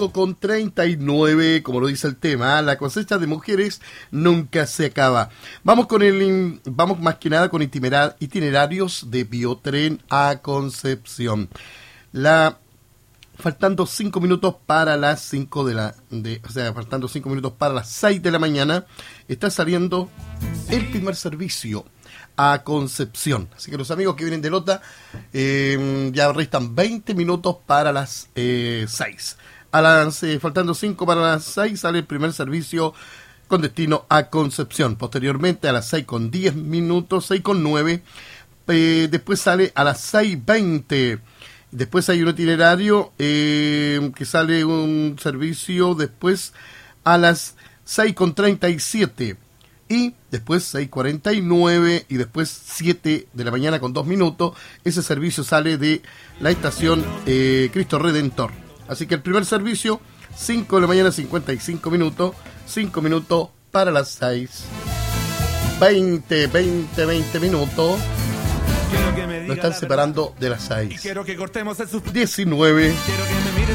5:39, como lo dice el tema, la cosecha de mujeres nunca se acaba. Vamos más que nada con itinerarios de Biotren a Concepción. Faltando 5 minutos para las 6 de la mañana, está saliendo el primer servicio a Concepción. Así que los amigos que vienen de Lota, ya restan 20 minutos para las 6. Faltando 5 para las 6 sale el primer servicio con destino a Concepción. Posteriormente a las 6:10 minutos, 6:09, después sale a las 6:20. Después hay un itinerario que sale un servicio después a las 6:37. Y después 6:49 y después 7 de la mañana con 2 minutos. Ese servicio sale de la estación Cristo Redentor. Así que el primer servicio, 5 de la mañana, 55 minutos. 5 minutos para las 6. 20 minutos. Lo están separando de las 6. 19.